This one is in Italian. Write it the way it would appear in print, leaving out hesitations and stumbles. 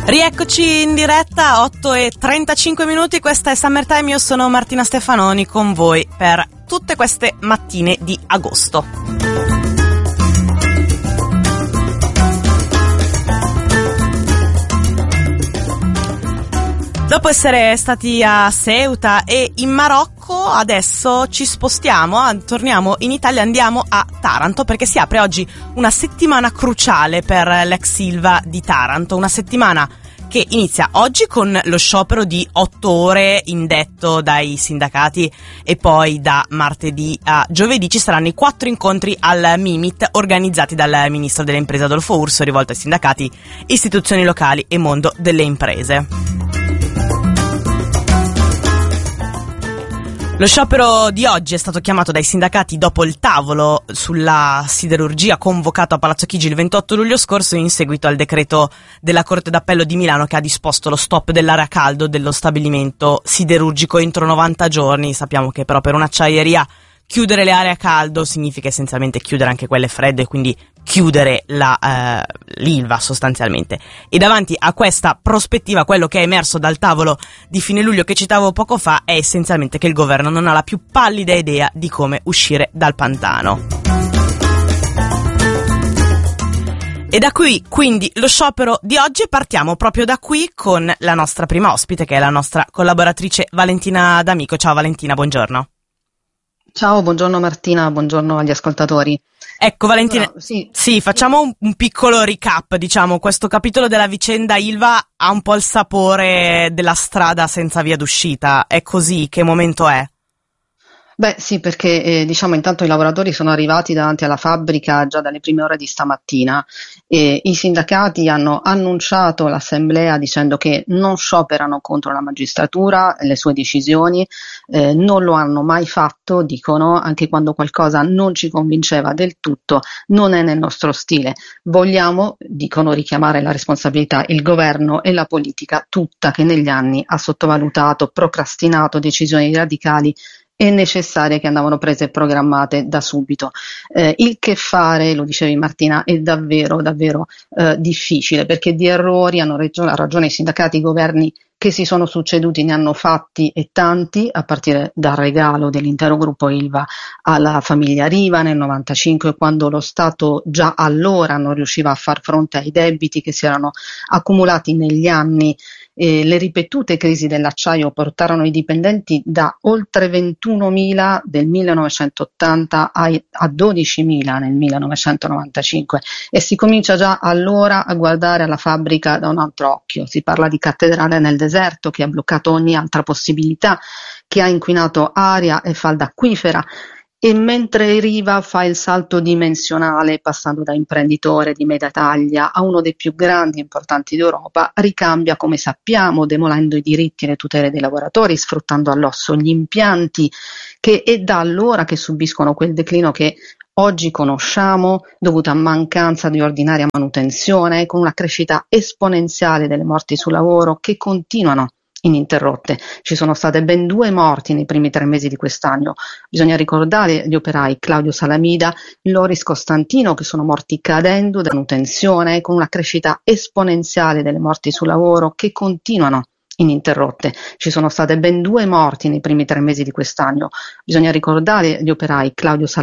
Rieccoci in diretta, 8:35, questa è Summertime, io sono Martina Stefanoni con voi per tutte queste mattine di agosto. Dopo essere stati a Ceuta e in Marocco, adesso ci spostiamo, torniamo in Italia, andiamo a Taranto perché si apre oggi una settimana cruciale per l'ex Ilva di Taranto, una settimana che inizia oggi con lo sciopero di 8 ore indetto dai sindacati e poi da martedì a giovedì ci saranno i 4 incontri al Mimit organizzati dal ministro delle imprese Adolfo Urso, rivolto ai sindacati, istituzioni locali e mondo delle imprese. Lo sciopero di oggi è stato chiamato dai sindacati dopo il tavolo sulla siderurgia convocato a Palazzo Chigi il 28 luglio scorso in seguito al decreto della Corte d'Appello di Milano che ha disposto lo stop dell'area a caldo dello stabilimento siderurgico entro 90 giorni. Sappiamo che però per un'acciaieria chiudere le aree a caldo significa essenzialmente chiudere anche quelle fredde, quindi chiudere l'Ilva sostanzialmente. E davanti a questa prospettiva quello che è emerso dal tavolo di fine luglio che citavo poco fa è essenzialmente che il governo non ha la più pallida idea di come uscire dal pantano. E da qui quindi lo sciopero di oggi, partiamo proprio da qui con la nostra prima ospite che è la nostra collaboratrice Valentina D'Amico. Ciao Valentina, buongiorno. Ciao, buongiorno Martina, buongiorno agli ascoltatori. Ecco Valentina, allora, sì, facciamo un piccolo recap, diciamo, questo capitolo della vicenda Ilva ha un po' il sapore della strada senza via d'uscita, è così, che momento è? Beh sì, perché intanto i lavoratori sono arrivati davanti alla fabbrica già dalle prime ore di stamattina e i sindacati hanno annunciato l'assemblea dicendo che non scioperano contro la magistratura e le sue decisioni, non lo hanno mai fatto, dicono, anche quando qualcosa non ci convinceva del tutto, non è nel nostro stile. Vogliamo, dicono, richiamare la responsabilità il governo e la politica tutta che negli anni ha sottovalutato, procrastinato decisioni radicali e necessarie che andavano prese e programmate da subito. Il che fare, lo dicevi Martina, è davvero difficile perché di errori hanno ragione i sindacati, i governi che si sono succeduti ne hanno fatti e tanti, a partire dal regalo dell'intero gruppo Ilva alla famiglia Riva nel 95, quando lo Stato già allora non riusciva a far fronte ai debiti che si erano accumulati negli anni. Le ripetute crisi dell'acciaio portarono i dipendenti da oltre 21.000 del 1980 a 12.000 nel 1995 e si comincia già allora a guardare alla fabbrica da un altro occhio. Si parla di cattedrale nel deserto che ha bloccato ogni altra possibilità, che ha inquinato aria e falda acquifera. E mentre Riva fa il salto dimensionale, passando da imprenditore di media taglia a uno dei più grandi e importanti d'Europa, ricambia, come sappiamo, demolendo i diritti e le tutele dei lavoratori, sfruttando all'osso gli impianti che è da allora che subiscono quel declino che oggi conosciamo, dovuto a mancanza di ordinaria manutenzione, con una crescita esponenziale delle morti sul lavoro che continuano ininterrotte. Ci sono state ben 2 morti nei primi 3 mesi di quest'anno. Bisogna ricordare gli operai Claudio Salamida, Loris Costantino, che sono morti cadendo da manutenzione, con una crescita esponenziale delle morti sul lavoro che continuano ininterrotte. Ci sono state ben 2 morti nei primi 3 mesi di quest'anno. Bisogna ricordare gli operai Claudio Salamida,